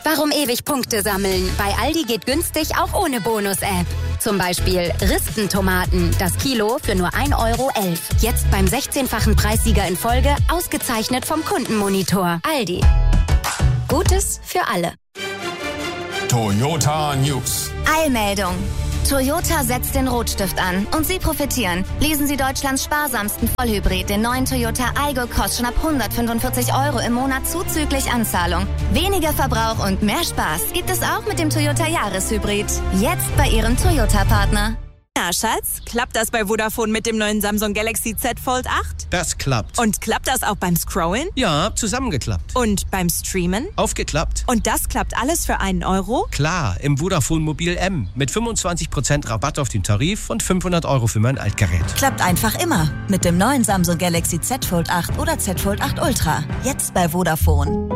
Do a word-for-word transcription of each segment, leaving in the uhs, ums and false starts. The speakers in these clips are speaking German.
Warum ewig Punkte sammeln? Bei Aldi geht günstig auch ohne Bonus-App. Zum Beispiel Ristentomaten, das Kilo für nur ein Euro elf. Jetzt beim sechzehnfachen Preissieger in Folge, ausgezeichnet vom Kundenmonitor. Aldi. Gutes für alle. Toyota News. Eilmeldung. Toyota setzt den Rotstift an und Sie profitieren. Lesen Sie Deutschlands sparsamsten Vollhybrid, den neuen Toyota Aygo, kostet schon ab hundertfünfundvierzig Euro im Monat zuzüglich Anzahlung. Weniger Verbrauch und mehr Spaß gibt es auch mit dem Toyota Jahreshybrid. Jetzt bei Ihrem Toyota-Partner. Ja, Schatz, klappt das bei Vodafone mit dem neuen Samsung Galaxy Z Fold acht? Das klappt. Und klappt das auch beim Scrollen? Ja, zusammengeklappt. Und beim Streamen? Aufgeklappt. Und das klappt alles für einen Euro? Klar, im Vodafone Mobil M. Mit fünfundzwanzig Prozent Rabatt auf den Tarif und fünfhundert Euro für mein Altgerät. Klappt einfach immer. Mit dem neuen Samsung Galaxy Z Fold acht oder Z Fold acht Ultra. Jetzt bei Vodafone.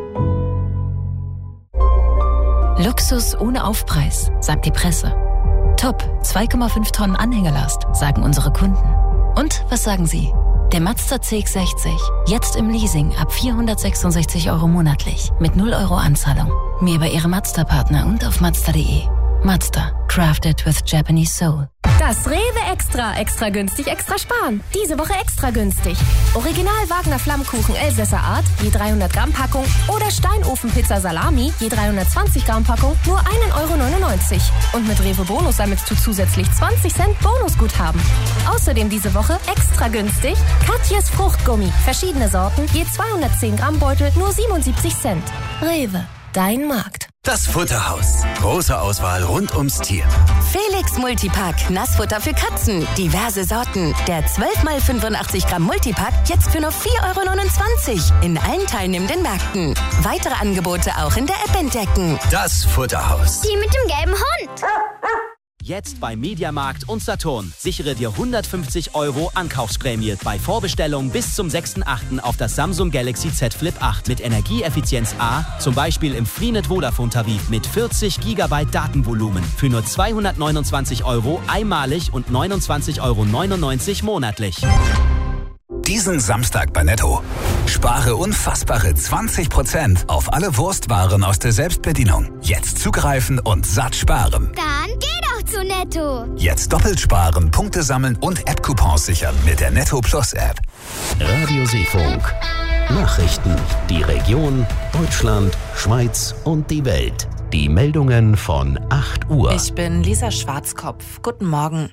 Luxus ohne Aufpreis, sagt die Presse. Top, zwei Komma fünf Tonnen Anhängerlast, sagen unsere Kunden. Und was sagen Sie? Der Mazda C X sechzig, jetzt im Leasing ab vierhundertsechsundsechzig Euro monatlich, mit null Euro Anzahlung. Mehr bei Ihrem Mazda-Partner und auf Mazda punkt de. Mazda, crafted with Japanese soul. Das Rewe Extra, extra günstig, extra sparen. Diese Woche extra günstig. Original Wagner Flammkuchen Elsässer Art, je dreihundert Gramm Packung oder Steinofenpizza Salami, je dreihundertzwanzig Gramm Packung, nur ein Euro neunundneunzig. Und mit Rewe Bonus sammelst du zusätzlich zwanzig Cent Bonusguthaben. Außerdem diese Woche extra günstig Katjes Fruchtgummi, verschiedene Sorten, je zweihundertzehn Gramm Beutel, nur siebenundsiebzig Cent. Rewe, dein Markt. Das Futterhaus. Große Auswahl rund ums Tier. Felix Multipack, Nassfutter für Katzen. Diverse Sorten. Der zwölf mal fünfundachtzig Gramm Multipack jetzt für nur vier Euro neunundzwanzig. In allen teilnehmenden Märkten. Weitere Angebote auch in der App entdecken. Das Futterhaus. Die mit dem gelben Hund. Jetzt bei Mediamarkt und Saturn. Sichere dir hundertfünfzig Euro Ankaufsprämie bei Vorbestellung bis zum sechsten achten auf das Samsung Galaxy Z Flip acht mit Energieeffizienz A, zum Beispiel im Freenet Vodafone Tarif mit vierzig Gigabyte Datenvolumen für nur zweihundertneunundzwanzig Euro einmalig und neunundzwanzig Euro neunundneunzig monatlich. Diesen Samstag bei Netto. Spare unfassbare zwanzig Prozent auf alle Wurstwaren aus der Selbstbedienung. Jetzt zugreifen und satt sparen. Dann geh doch zu Netto. Jetzt doppelt sparen, Punkte sammeln und App-Coupons sichern mit der Netto Plus App. Radio Seefunk. Nachrichten. Die Region, Deutschland, Schweiz und die Welt. Die Meldungen von acht Uhr. Ich bin Lisa Schwarzkopf. Guten Morgen.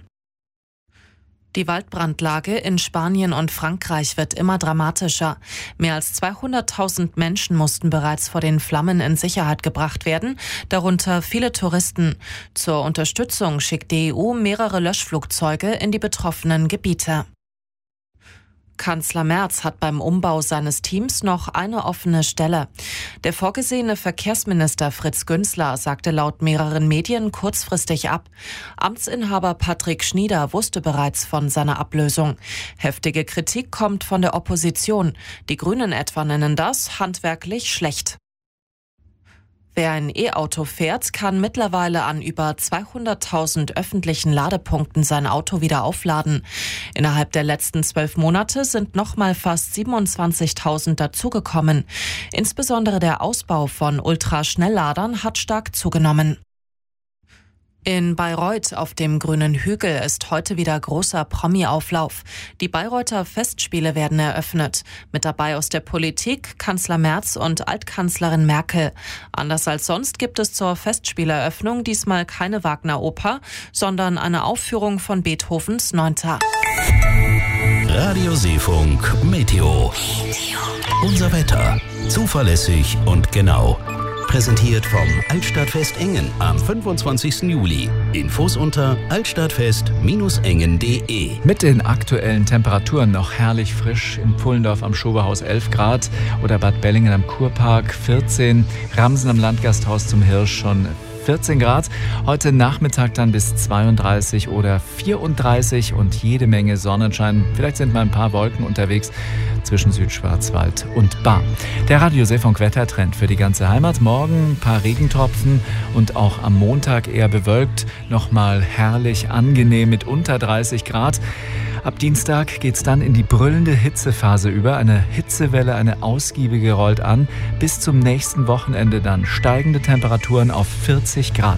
Die Waldbrandlage in Spanien und Frankreich wird immer dramatischer. Mehr als zweihunderttausend Menschen mussten bereits vor den Flammen in Sicherheit gebracht werden, darunter viele Touristen. Zur Unterstützung schickt die E U mehrere Löschflugzeuge in die betroffenen Gebiete. Kanzler Merz hat beim Umbau seines Teams noch eine offene Stelle. Der vorgesehene Verkehrsminister Fritz Günzler sagte laut mehreren Medien kurzfristig ab. Amtsinhaber Patrick Schnieder wusste bereits von seiner Ablösung. Heftige Kritik kommt von der Opposition. Die Grünen etwa nennen das handwerklich schlecht. Wer ein E-Auto fährt, kann mittlerweile an über zweihunderttausend öffentlichen Ladepunkten sein Auto wieder aufladen. Innerhalb der letzten zwölf Monate sind nochmal fast siebenundzwanzigtausend dazugekommen. Insbesondere der Ausbau von Ultraschnellladern hat stark zugenommen. In Bayreuth auf dem grünen Hügel ist heute wieder großer Promi-Auflauf. Die Bayreuther Festspiele werden eröffnet. Mit dabei aus der Politik Kanzler Merz und Altkanzlerin Merkel. Anders als sonst gibt es zur Festspieleröffnung diesmal keine Wagner-Oper, sondern eine Aufführung von Beethovens Neunter. Radio Seefunk Meteo. Unser Wetter. Zuverlässig und genau. Präsentiert vom Altstadtfest Engen am fünfundzwanzigsten Juli. Infos unter altstadtfest Engen punkt de. Mit den aktuellen Temperaturen noch herrlich frisch. In Pfullendorf am Schoberhaus elf Grad oder Bad Bellingen am Kurpark vierzehn. Ramsen am Landgasthaus zum Hirsch schon vierzehn Grad. Heute Nachmittag dann bis zweiunddreißig oder vierunddreißig und jede Menge Sonnenschein. Vielleicht sind mal ein paar Wolken unterwegs zwischen Südschwarzwald und Baar. Der Radio Seefunk Wettertrend für die ganze Heimat. Morgen ein paar Regentropfen und auch am Montag eher bewölkt. Nochmal herrlich angenehm mit unter dreißig Grad. Ab Dienstag geht's dann in die brüllende Hitzephase über. Eine Hitzewelle, eine ausgiebige rollt an. Bis zum nächsten Wochenende dann steigende Temperaturen auf vierzig Grad.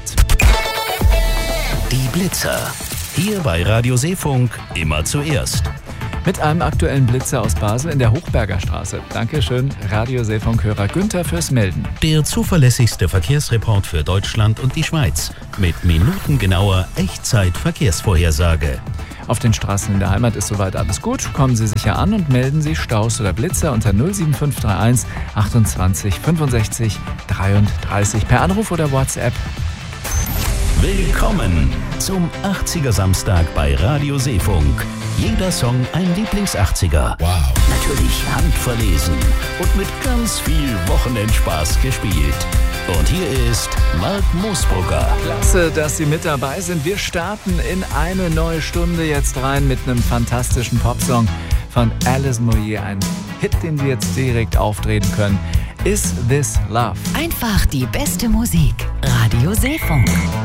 Die Blitzer. Hier bei Radio Seefunk immer zuerst. Mit einem aktuellen Blitzer aus Basel in der Hochberger Straße. Dankeschön, Radio Seefunk-Hörer Günther fürs Melden. Der zuverlässigste Verkehrsreport für Deutschland und die Schweiz. Mit minutengenauer Echtzeit-Verkehrsvorhersage. Auf den Straßen in der Heimat ist soweit alles gut. Kommen Sie sicher an und melden Sie Staus oder Blitzer unter null sieben fünf drei eins achtundzwanzig fünfundsechzig dreiunddreißig per Anruf oder WhatsApp. Willkommen zum achtziger Samstag bei Radio Seefunk. Jeder Song ein Lieblings-achtziger. Wow. Natürlich handverlesen und mit ganz viel Wochenendspaß gespielt. Und hier ist Mark Moosbrugger. Klasse, dass Sie mit dabei sind. Wir starten in eine neue Stunde jetzt rein mit einem fantastischen Popsong von Alice Moyer. Ein Hit, den Sie jetzt direkt auftreten können. Is This Love? Einfach die beste Musik. Radio Seefunk.